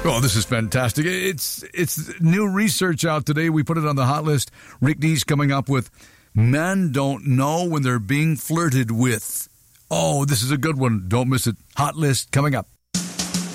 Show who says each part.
Speaker 1: Oh, this is fantastic. It's new research out today. We put it on the hot list. Rick Dees coming up with men don't know when they're being flirted with. Oh, this is a good one. Don't miss it. Hot list coming up.